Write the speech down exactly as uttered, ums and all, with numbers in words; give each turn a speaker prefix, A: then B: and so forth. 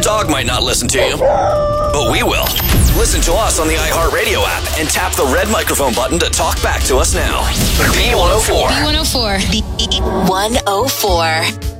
A: dog might not listen to you, but we will. Listen to us on the iHeartRadio app and tap the red microphone button to talk back to us now. B one oh four.
B: B one oh four. B one oh four.